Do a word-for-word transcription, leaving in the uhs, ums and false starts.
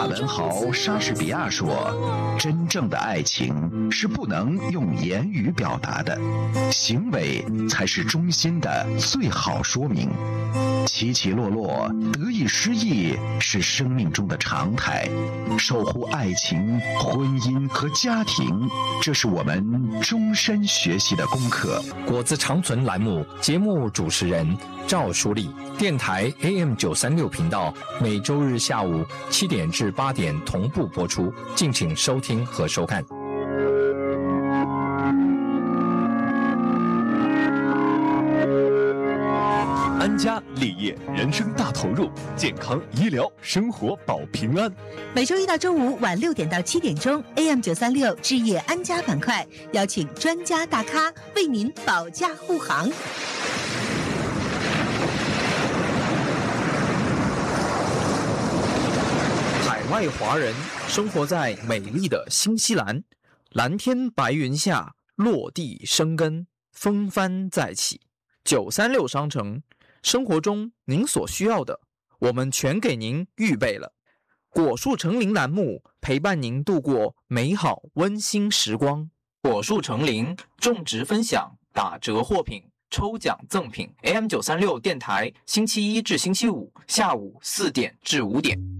文豪莎士比亚说：“真正的爱情是不能用言语表达的，行为才是衷心的最好说明。起起落落，得意失意是生命中的常态。守护爱情、婚姻和家庭，这是我们终身学习的功课。” 果子长存栏目节目主持人赵淑丽，电台 A M 九三六频道，每周日下午七点至八点同步播出，敬请收听和收看。 安家立业，人生大投入，健康医疗生活保平安。 每周一到周五晚六点到七点钟 ，A M 九三六置业安家板块，邀请专家大咖为您保驾护航。 海外华人生活在美丽的新西兰，蓝天白云下落地生根，风帆再起。九三六商城，生活中您所需要的，我们全给您预备了。果树成林栏目陪伴您度过美好温馨时光。果树成林种植分享打折货品抽奖赠品 ，A M 九三六电台星期一至星期五下午四点至五点。